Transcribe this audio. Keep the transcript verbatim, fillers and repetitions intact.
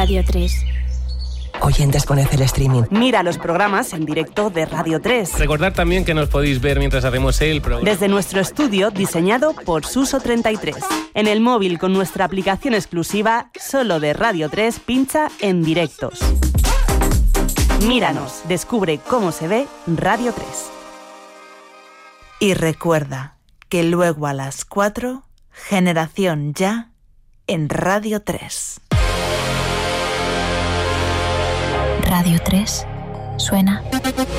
Radio tres. Oyentes, poned el streaming. Mira los programas en directo de Radio tres. Recordad también que nos podéis ver mientras hacemos el programa. Desde nuestro estudio diseñado por Suso treinta y tres. En el móvil con nuestra aplicación exclusiva solo de Radio tres, pincha en directos. Míranos, descubre cómo se ve Radio tres. Y recuerda que luego a las cuatro, Generación Ya en Radio tres. Radio tres suena